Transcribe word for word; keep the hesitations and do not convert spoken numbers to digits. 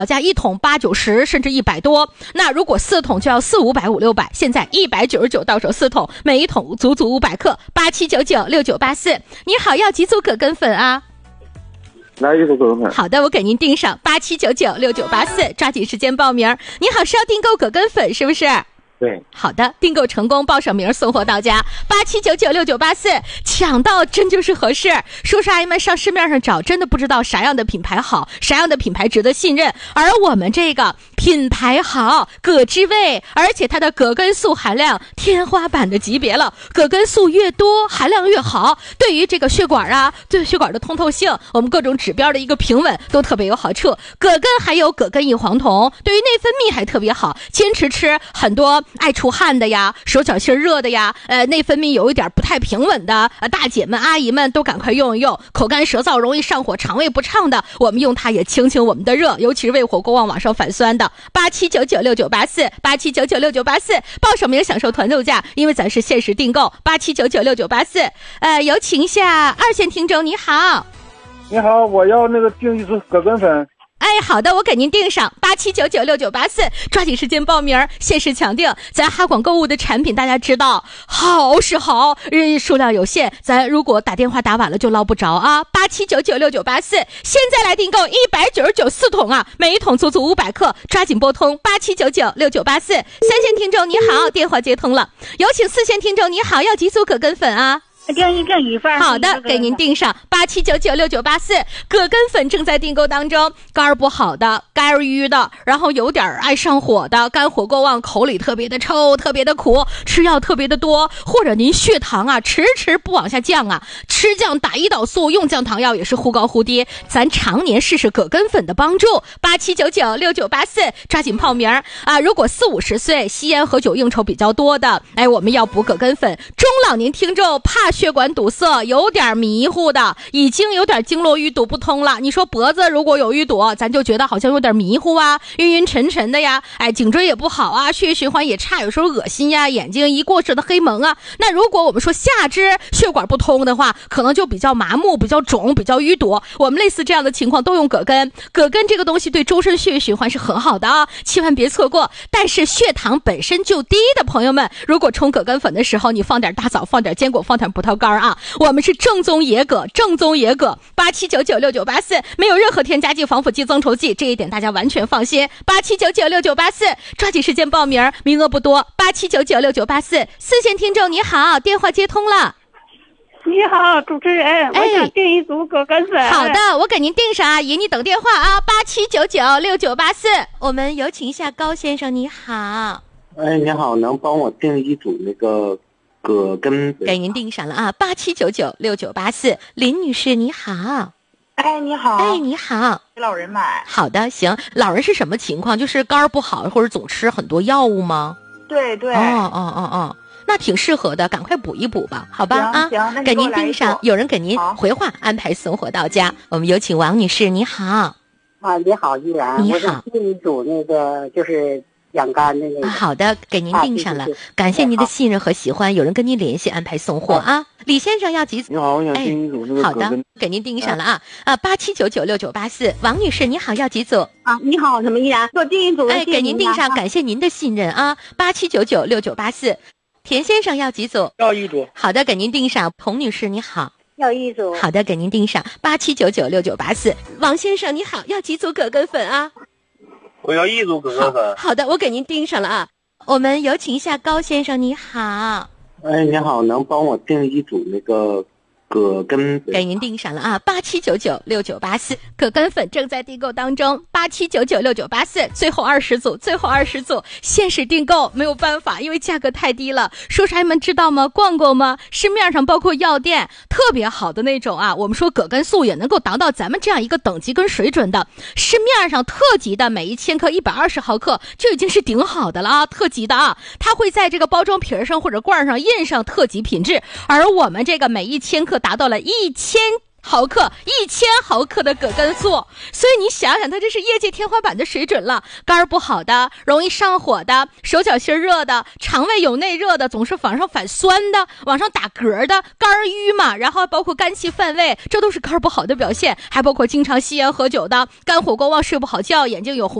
加一桶八九十甚至一百多，那如果四桶就要四五百五六百，现在一百九十九到手四桶，每一桶足足五百克，八七九九六九八四。你好，要几组葛根粉啊？ 来一组葛根粉。 好的，我给您订上八七九九六九八四，抓紧时间报名。你好，是要订购葛根粉是不是？ 对， 好的，订购成功，报上名送货到家，八七九九六九八四，抢到真就是合适。叔叔阿姨们上市面上找，真的不知道啥样的品牌好，啥样的品牌值得信任。而我们这个品牌好，葛之味，而且它的葛根素含量天花板的级别了，葛根素越多，含量越好，对于这个血管啊，对血管的通透性，我们各种指标的一个平稳都特别有好处。葛根还有葛根异黄酮，对于内分泌还特别好，坚持吃很多。爱出汗的呀，手脚心热的呀，呃，内分泌有一点不太平稳的，呃，大姐们、阿姨们都赶快用一用。口干舌燥、容易上火、肠胃不畅的，我们用它也清清我们的热，尤其是胃火过旺、往上反酸的。八七九九六九八四，八七九九六九八四，报上名享受团购价，因为咱是限时订购。八七九九六九八四，呃，有请一下二线听众，你好。 你好，我要那个订一组葛根粉。 哎，好的，我给您订上八七九九六九八四，抓紧时间报名，限时抢订。咱哈广购物的产品大家知道，好是好，数量有限，咱如果打电话打晚了就捞不着啊。八七九九六九八四，现在来订购一百九十九四桶啊，每一桶足足五百克，抓紧拨通八七九九六九八四。三线听众你好，电话接通了，有请四线听众你好，要几组葛根粉啊？ 订一订一份。 好的，给您订上八七九九六九八四，葛根粉正在订购当中。肝儿不好的，肝儿郁的，然后有点爱上火的，肝火过旺，口里特别的臭，特别的苦，吃药特别的多，或者您血糖啊迟迟不往下降啊，吃降打胰岛素，用降糖药也是忽高忽低，咱常年试试葛根粉的帮助。八七九九六九八四，抓紧报名啊！如果四五十岁吸烟喝酒应酬比较多的，哎，我们要补葛根粉。中老年听众怕血管堵塞，有点迷糊的，已经有点经络淤堵不通了。你说脖子如果有淤堵，咱就觉得好像有点迷糊啊，晕晕沉沉的呀，哎，颈椎也不好啊，血液循环也差，有时候恶心呀，眼睛一过似的黑蒙啊。那如果我们说下肢血管不通的话，可能就比较麻木、比较肿、比较淤堵。我们类似这样的情况都用葛根。葛根这个东西对周身血液循环是很好的啊，千万别错过。但是血糖本身就低的朋友们，如果冲葛根粉的时候，你放点大枣，放点坚果，放点葡萄干啊。我们是正宗野葛，正宗野葛，八七九九六九八四，没有任何添加剂、防腐剂、增稠剂，这一点大家完全放心。八七九九六九八四，抓紧时间报名，名额不多。八七九九六九八四，四线听众你好，电话接通了。 你好，主持人，我想订一组葛根粉。 好的，我给您订上，阿姨，你等电话啊，八七九九六九八四。我们有请一下高先生，你好。 哎，你好，能帮我订一组那个葛根粉？ 给您订上了啊，八七九九六九八四。林女士，你好。 哎，你好。 哎，你好。 给老人买。 好的，行。老人是什么情况？就是肝不好，或者总吃很多药物吗？ 对对。 哦哦哦哦。那挺适合的，赶快补一补吧，好吧？啊， 行，那给您订上，有人给您回话安排送货到家。我们有请王女士，你好。 啊，你好，依然。 你好。 我想订一组那个就是养肝的那个。 啊、好的，给您订上了、啊对对对，感谢您的信任和喜欢，有人跟您联系安排送货啊。李先生要几组？ 你好，我想订一组那个葛根。 好的，给您订上了啊啊，八七九九六九八四。王女士，你好，要几组？ 啊，你好，什么依然？给我订一组。 哎，给您订上，感谢您的信任啊，八七九九六九八四。田先生要几组？ 要一组。 好的，给您订上。彭女士你好。 要一组。 好的，给您订上。八七九九六九八四。王先生你好，要几组葛根粉啊？ 我要一组葛根粉。 好, 好的，我给您订上了啊。我们有请一下高先生，你好。 哎，你好，能帮我订一组那个葛根粉？ 给您订上了啊，八七九九六九八四。葛根粉正在订购当中，八七九九六九八四，最后二十组，最后二十组，限时订购，没有办法，因为价格太低了。叔叔阿姨们知道吗？逛过吗？市面上包括药店特别好的那种啊，我们说葛根素也能够达到咱们这样一个等级跟水准的，市面上特级的每一千克一百二十毫克就已经是顶好的了啊，特级的啊，它会在这个包装皮上或者罐上印上特级品质，而我们这个每一千克达到了一千毫克，一千毫克的葛根素，所以你想想，它这是业界天花板的水准了。肝儿不好的，容易上火的，手脚心热的，肠胃有内热的，总是往上反酸的，往上打嗝的，肝儿郁嘛，然后包括肝气犯胃，这都是肝儿不好的表现。还包括经常吸烟喝酒的，肝火过旺，睡不好觉，眼睛有红